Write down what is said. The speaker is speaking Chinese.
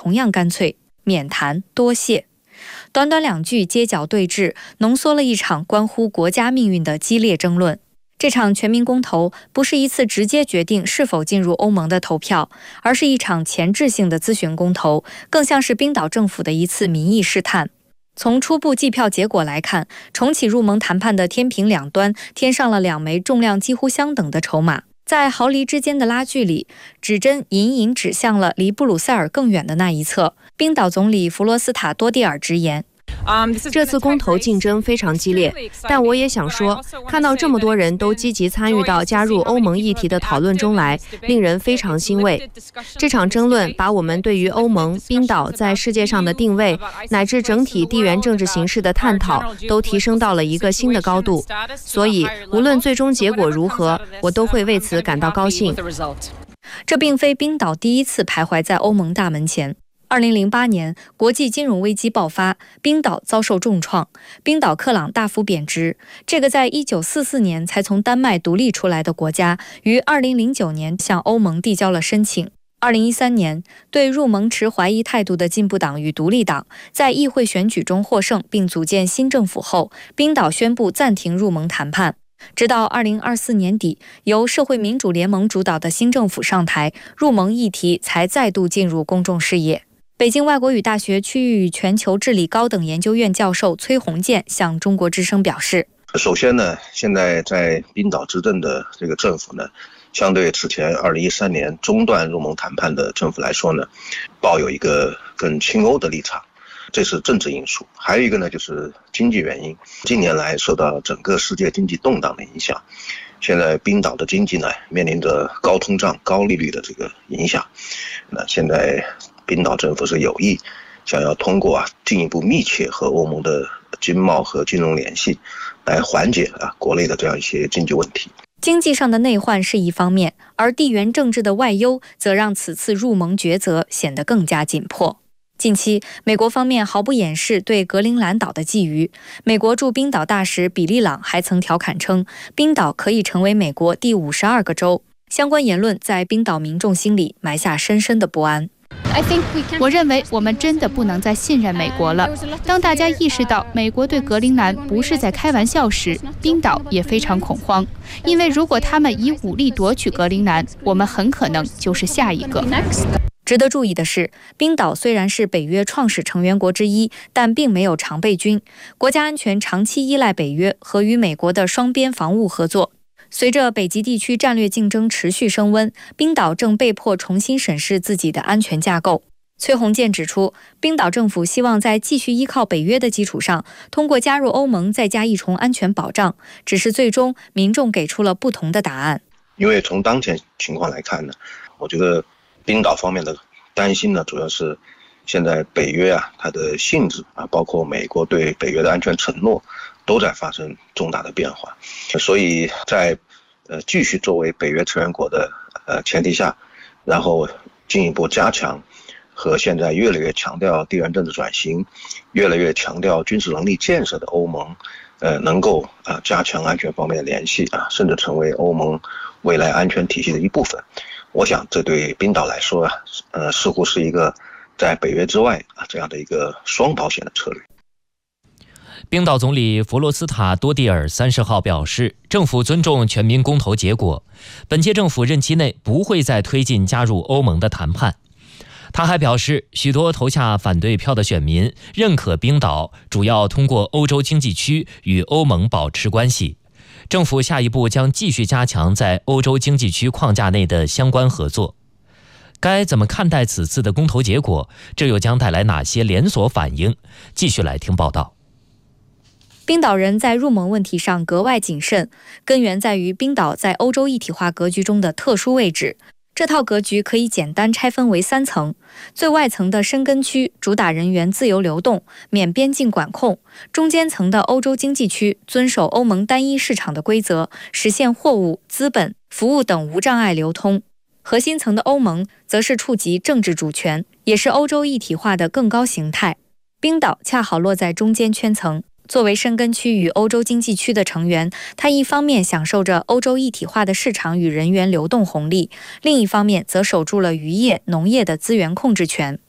同样干脆：免谈，多谢。短短2句街角对峙，浓缩了一场关乎国家命运的激烈争论。这场全民公投不是一次直接决定是否进入欧盟的投票，而是一场前置性的咨询公投，更像是冰岛政府的一次民意试探。从初步计票结果来看，重启入盟谈判的天平两端添上了2枚重量几乎相等的筹码，在毫厘之间的拉锯里，指针隐隐指向了离布鲁塞尔更远的那一侧。冰岛总理弗罗斯塔多蒂尔直言， 这次公投竞争非常激烈，但我也想说，看到这么多人都积极参与到加入欧盟议题的讨论中来，令人非常欣慰。这场争论把我们对于欧盟、冰岛在世界上的定位，乃至整体地缘政治形势的探讨，都提升到了一个新的高度。所以，无论最终结果如何，我都会为此感到高兴。 这并非冰岛第一次徘徊在欧盟大门前。2008年，国际金融危机爆发，冰岛遭受重创，冰岛克朗大幅贬值。这个在1944年才从丹麦独立出来的国家，于2009年向欧盟递交了申请。2013年，对入盟持怀疑态度的进步党与独立党在议会选举中获胜，并组建新政府后，冰岛宣布暂停入盟谈判。直到2024年底，由社会民主联盟主导的新政府上台，入盟议题才再度进入公众视野。北京外国语大学区域与全球治理高等研究院教授崔洪建向中国之声表示， 首先呢，现在在冰岛执政的这个政府呢，相对之前2013年中断入盟谈判的政府来说呢，抱有一个更亲欧的立场，这是政治因素。还有一个呢，就是经济原因。近年来受到整个世界经济动荡的影响，现在冰岛的经济呢面临着高通胀、高利率的这个影响。那现在冰岛政府是有意想要通过进一步密切和欧盟的经贸和金融联系，来缓解国内的这样一些经济问题。 经济上的内患是一方面，而地缘政治的外忧则让此次入盟抉择显得更加紧迫。近期，美国方面毫不掩饰对格陵兰岛的觊觎。美国驻冰岛大使比利朗还曾调侃称，冰岛可以成为美国第52个州。相关言论在冰岛民众心里埋下深深的不安。 我认为我们真的不能再信任美国了。当大家意识到美国对格陵兰不是在开玩笑时，冰岛也非常恐慌，因为如果他们以武力夺取格陵兰，我们很可能就是下一个。 值得注意的是，冰岛虽然是北约创始成员国之一，但并没有常备军，国家安全长期依赖北约和与美国的双边防务合作。随着北极地区战略竞争持续升温，冰岛正被迫重新审视自己的安全架构。崔洪建指出，冰岛政府希望在继续依靠北约的基础上，通过加入欧盟再加一重安全保障，只是最终民众给出了不同的答案。 因为从当前情况来看呢，我觉得冰岛方面的担心呢，主要是现在北约它的性质包括美国对北约的安全承诺都在发生重大的变化，所以在继续作为北约成员国的前提下，然后进一步加强和现在越来越强调地缘政治转型、越来越强调军事能力建设的欧盟，能够加强安全方面的联系甚至成为欧盟未来安全体系的一部分。我想这对冰岛来说似乎是一个在北约之外这样的一个双保险的策略。 冰岛总理弗罗斯塔多蒂尔30号表示，政府尊重全民公投结果，本届政府任期内不会再推进加入欧盟的谈判。他还表示，许多投下反对票的选民认可冰岛主要通过欧洲经济区与欧盟保持关系，政府下一步将继续加强在欧洲经济区框架内的相关合作。该怎么看待此次的公投结果？这又将带来哪些连锁反应？继续来听报道。 冰岛人在入盟问题上格外谨慎，根源在于冰岛在欧洲一体化格局中的特殊位置。这套格局可以简单拆分为3层，最外层的申根区主打人员自由流动，免边境管控；中间层的欧洲经济区遵守欧盟单一市场的规则，实现货物、资本、服务等无障碍流通；核心层的欧盟则是触及政治主权，也是欧洲一体化的更高形态。冰岛恰好落在中间圈层。作为申根区与欧洲经济区的成员，它一方面享受着欧洲一体化的市场与人员流动红利，另一方面则守住了渔业、农业的资源控制权。